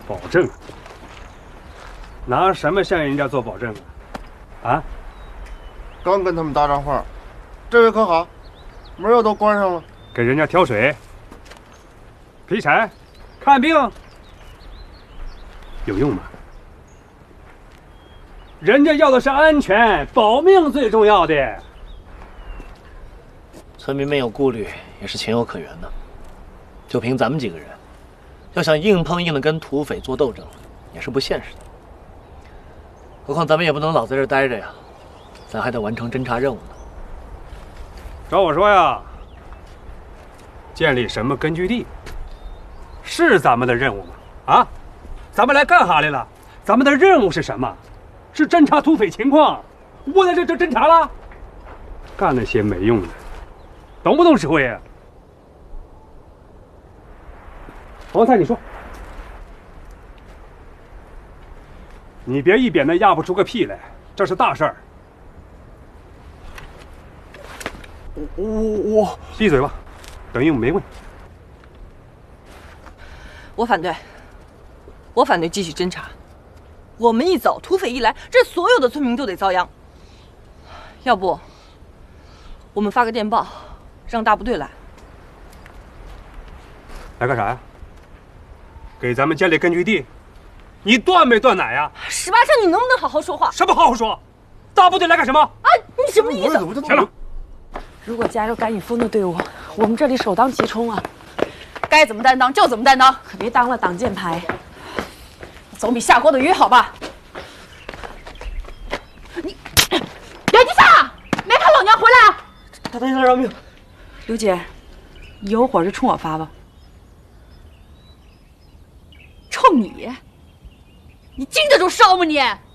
保证？拿什么向人家做保证啊？啊？ 刚跟他们搭上话，这位可好，门又都关上了。 给人家挑水、劈柴、看病，有用吗？人家要的是安全，保命最重要的。 村民们有顾虑也是情有可原的。就凭咱们几个人，要想硬碰硬的跟土匪做斗争，也是不现实的。何况咱们也不能老在这儿待着呀，咱还得完成侦察任务呢。 照我说呀，建立什么根据地，是咱们的任务吗？啊，咱们来干哈来了？咱们的任务是什么？是侦察土匪情况。我在这侦察了，干那些没用的，懂不懂指挥呀？王三，你说，你别一扁担压不出个屁来，这是大事儿。 我闭嘴吧，等于我没问。 我反对，我反对继续侦查。我们一走，土匪一来，这所有的村民都得遭殃。要不，我们发个电报，让大部队来。 来干啥呀？给咱们建立根据地？你断没断奶呀 18胜，你能不能好好说话？ 什么好好说？大部队来干什么？ 啊，你什么意思？ 行了， 如果加入甘以峰的队伍，我们这里首当其冲啊！ 该怎么担当就怎么担当， 可别当了挡箭牌。 总比下锅的鱼好吧？你，袁吉祥，没看老娘回来啊？ 大太阳饶命！ 刘姐，你有火就冲我发吧。 冲你？你经得住烧吗你？